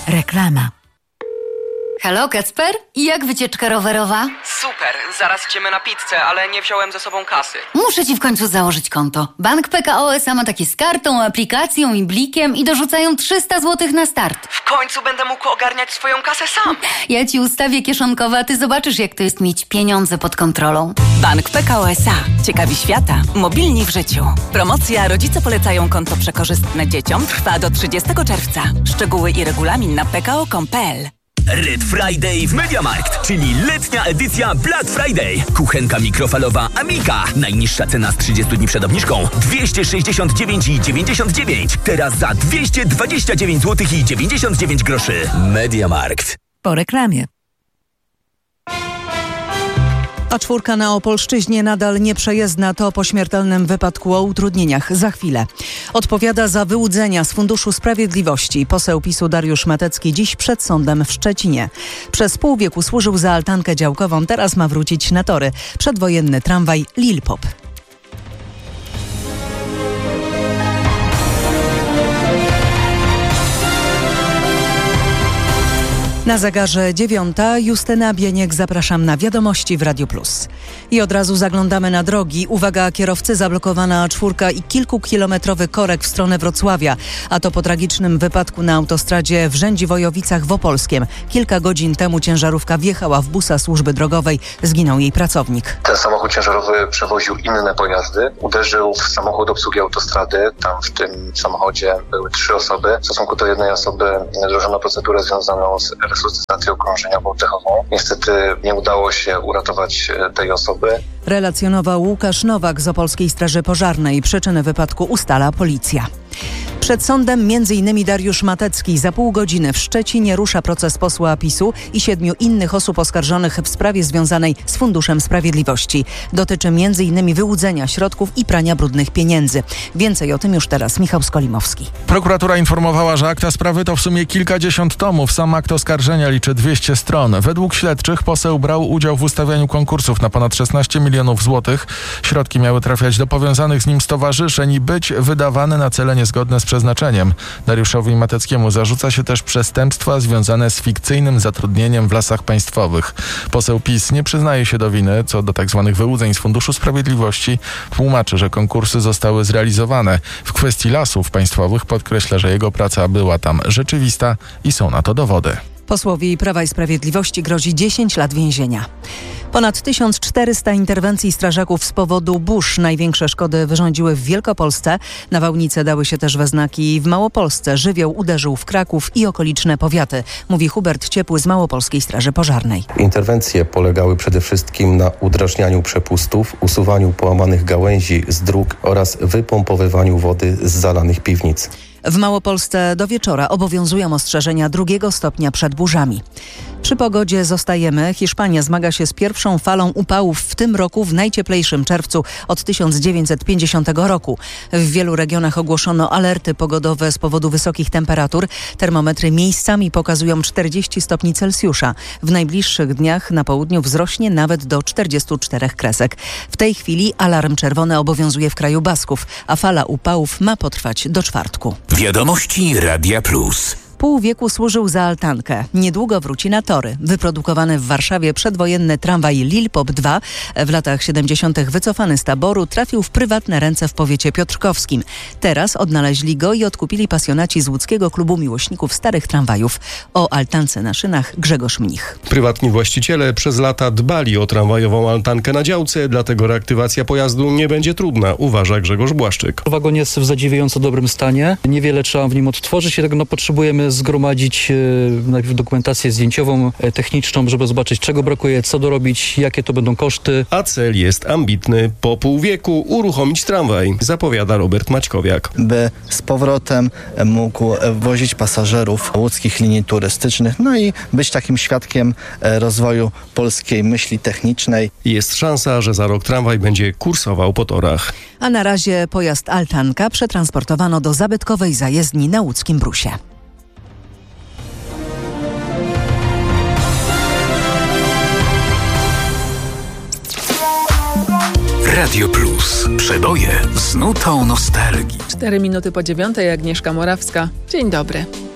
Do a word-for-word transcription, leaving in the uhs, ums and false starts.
Reklama. Halo, Kacper? I jak wycieczka rowerowa? Super, zaraz idziemy na pizzę, ale nie wziąłem ze sobą kasy. Muszę ci w końcu założyć konto. Bank P K O S A ma takie z kartą, aplikacją i blikiem i dorzucają trzysta złotych na start. W końcu będę mógł ogarniać swoją kasę sam. Ja ci ustawię kieszonkowe, a ty zobaczysz, jak to jest mieć pieniądze pod kontrolą. Bank P K O S A. Ciekawi świata. Mobilni w życiu. Promocja Rodzice polecają konto przekorzystne dzieciom trwa do trzydziestego czerwca. Szczegóły i regulamin na p k o kropka com kropka p l. Red Friday w MediaMarkt, czyli letnia edycja Black Friday. Kuchenka mikrofalowa Amica. Najniższa cena z trzydziestu dni przed obniżką dwieście sześćdziesiąt dziewięć i dziewięćdziesiąt dziewięć. Teraz za dwieście dwadzieścia dziewięć złotych i dziewięćdziesiąt dziewięć groszy. MediaMarkt. Po reklamie. A czwórka na Opolszczyźnie nadal nieprzejezdna. To po śmiertelnym wypadku o utrudnieniach. Za chwilę. Odpowiada za wyłudzenia z Funduszu Sprawiedliwości. Poseł PiSu Dariusz Matecki dziś przed sądem w Szczecinie. Przez pół wieku służył za altankę działkową. Teraz ma wrócić na tory. Przedwojenny tramwaj Lil Pop. Na zegarze dziewiąta. Justyna Bieniek, zapraszam na wiadomości w Radio Plus. I od razu zaglądamy na drogi. Uwaga, kierowcy, zablokowana czwórka i kilkukilometrowy korek w stronę Wrocławia. A to po tragicznym wypadku na autostradzie w Rzędziwojowicach w Opolskiem. Kilka godzin temu ciężarówka wjechała w busa służby drogowej. Zginął jej pracownik. Ten samochód ciężarowy przewoził inne pojazdy. Uderzył w samochód obsługi autostrady. Tam w tym samochodzie były trzy osoby. W stosunku do jednej osoby wdrożono procedurę związaną z resuscytacją krążeniową dechową. Niestety nie udało się uratować tej osoby. Relacjonował Łukasz Nowak z Opolskiej Straży Pożarnej. Przyczynę wypadku ustala policja. Przed sądem między innymi Dariusz Matecki. Za pół godziny w Szczecinie rusza proces posła PiSu i siedmiu innych osób oskarżonych w sprawie związanej z Funduszem Sprawiedliwości. Dotyczy między innymi wyłudzenia środków i prania brudnych pieniędzy. Więcej o tym już teraz Michał Skolimowski. Prokuratura informowała, że akta sprawy to w sumie kilkadziesiąt tomów. Sam akt oskarżenia liczy dwieście stron. Według śledczych poseł brał udział w ustawianiu konkursów na ponad szesnaście milionów złotych. Środki miały trafiać do powiązanych z nim stowarzyszeń i być wydawane na cele niezgodne z przeznaczeniem. Dariuszowi Mateckiemu zarzuca się też przestępstwa związane z fikcyjnym zatrudnieniem w Lasach Państwowych. Poseł PiS nie przyznaje się do winy co do tzw. wyłudzeń z Funduszu Sprawiedliwości. Tłumaczy, że konkursy zostały zrealizowane. W kwestii Lasów Państwowych podkreśla, że jego praca była tam rzeczywista i są na to dowody. Posłowi Prawa i Sprawiedliwości grozi dziesięć lat więzienia. Ponad tysiąc czterysta interwencji strażaków z powodu burz. Największe szkody wyrządziły w Wielkopolsce. Nawałnice dały się też we znaki w Małopolsce. Żywioł uderzył w Kraków i okoliczne powiaty, mówi Hubert Ciepły z Małopolskiej Straży Pożarnej. Interwencje polegały przede wszystkim na udrażnianiu przepustów, usuwaniu połamanych gałęzi z dróg oraz wypompowywaniu wody z zalanych piwnic. W Małopolsce do wieczora obowiązują ostrzeżenia drugiego stopnia przed burzami. Przy pogodzie zostajemy. Hiszpania zmaga się z pierwszą falą upałów w tym roku w najcieplejszym czerwcu od tysiąc dziewięćset pięćdziesiątego roku. W wielu regionach ogłoszono alerty pogodowe z powodu wysokich temperatur. Termometry miejscami pokazują czterdzieści stopni Celsjusza. W najbliższych dniach na południu wzrośnie nawet do czterdziestu czterech kresek. W tej chwili alarm czerwony obowiązuje w kraju Basków, a fala upałów ma potrwać do czwartku. Wiadomości Radia Plus. Pół wieku służył za altankę. Niedługo wróci na tory. Wyprodukowany w Warszawie przedwojenny tramwaj Lil Pop dwa w latach siedemdziesiątych wycofany z taboru trafił w prywatne ręce w powiecie piotrkowskim. Teraz odnaleźli go i odkupili pasjonaci z łódzkiego klubu miłośników starych tramwajów. O altance na szynach Grzegorz Mnich. Prywatni właściciele przez lata dbali o tramwajową altankę na działce, dlatego reaktywacja pojazdu nie będzie trudna, uważa Grzegorz Błaszczyk. Wagon jest w zadziwiająco dobrym stanie. Niewiele trzeba w nim odtworzyć, jednak no, potrzebujemy zgromadzić e, najpierw dokumentację zdjęciową, e, techniczną, żeby zobaczyć, czego brakuje, co dorobić, jakie to będą koszty. A cel jest ambitny. Po pół wieku uruchomić tramwaj, zapowiada Robert Maćkowiak. By z powrotem mógł wozić pasażerów łódzkich linii turystycznych, no i być takim świadkiem rozwoju polskiej myśli technicznej. Jest szansa, że za rok tramwaj będzie kursował po torach. A na razie pojazd altanka przetransportowano do zabytkowej zajezdni na łódzkim Brusie. Radio Plus. Przeboje z nutą nostalgii. Cztery minuty po dziewiątej, Agnieszka Morawska. Dzień dobry.